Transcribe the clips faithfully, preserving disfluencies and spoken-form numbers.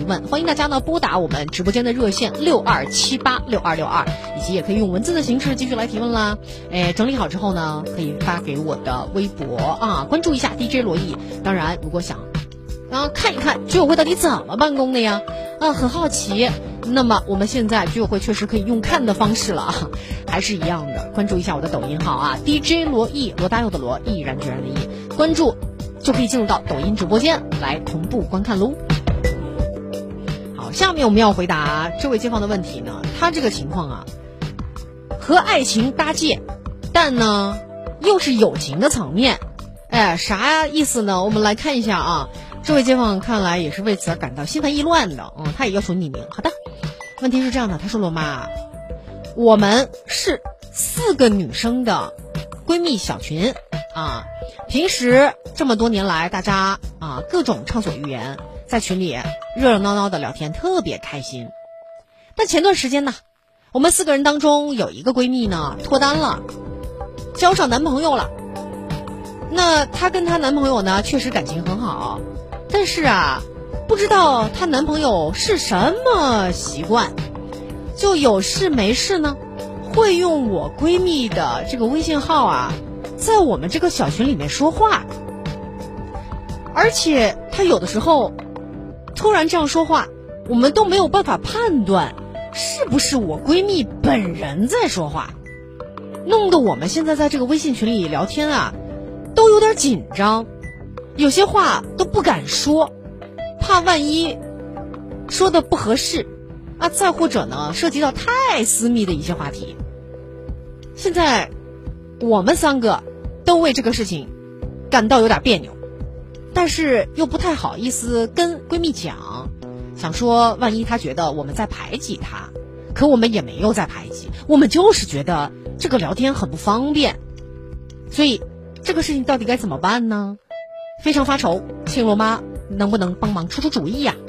提问，欢迎大家呢拨打我们直播间的热线六二七八六二六二，以及也可以用文字的形式继续来提问啦。哎，整理好之后呢，可以发给我的微博啊，关注一下 D J 罗毅。当然，如果想啊看一看居委会到底怎么办公的呀，啊很好奇，那么我们现在居委会确实可以用看的方式了啊，还是一样的，关注一下我的抖音号啊 ，D J 罗毅，罗大佑的罗，毅然决然的毅，关注就可以进入到抖音直播间来同步观看喽。好，下面我们要回答这位街坊的问题呢，他这个情况啊，和爱情搭界，但呢又是友情的层面，哎，啥意思呢？我们来看一下啊，这位街坊看来也是为此而感到心烦意乱的，嗯，他也要求匿名。好的，问题是这样的，他说罗妈，我们是四个女生的闺蜜小群啊，平时这么多年来，大家啊各种畅所欲言，在群里热热闹闹的聊天，特别开心。但前段时间呢，我们四个人当中有一个闺蜜呢脱单了，交上男朋友了。那她跟她男朋友呢确实感情很好，但是啊，不知道她男朋友是什么习惯，就有事没事呢会用我闺蜜的这个微信号啊，在我们这个小群里面说话，而且她有的时候突然这样说话，我们都没有办法判断是不是我闺蜜本人在说话，弄得我们现在在这个微信群里聊天啊都有点紧张，有些话都不敢说，怕万一说的不合适啊，再或者呢涉及到太私密的一些话题。现在我们三个都为这个事情感到有点别扭，但是又不太好意思跟闺蜜讲，想说万一她觉得我们在排挤她，可我们也没有在排挤，我们就是觉得这个聊天很不方便，所以这个事情到底该怎么办呢？非常发愁，庆罗妈能不能帮忙出出主意呀？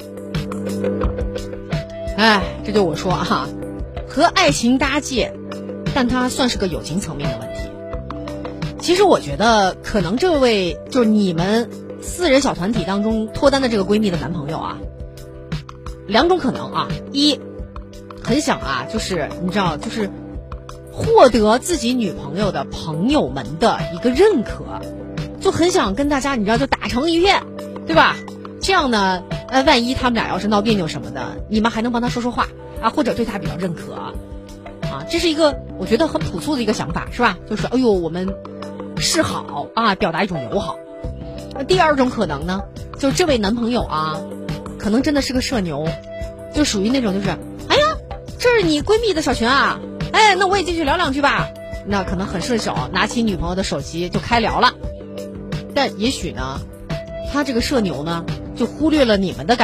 哎，这就我说哈，和爱情搭界，但它算是个友情层面的问题。其实我觉得可能这位就是你们四人小团体当中脱单的这个闺蜜的男朋友啊，两种可能啊，一很想啊，就是你知道，就是获得自己女朋友的朋友们的一个认可，就很想跟大家你知道就打成一片，对吧？这样呢，呃，万一他们俩要是闹别扭什么的，你们还能帮他说说话啊，或者对他比较认可啊，这是一个我觉得很朴素的一个想法，是吧？就是哎呦，我们示好啊，表达一种友好。第二种可能呢，就这位男朋友啊，可能真的是个社牛，就属于那种就是，哎呀，这是你闺蜜的小群啊，哎，那我也进去聊两句吧。那可能很顺手，拿起女朋友的手机就开聊了。但也许呢，他这个社牛呢，就忽略了你们的感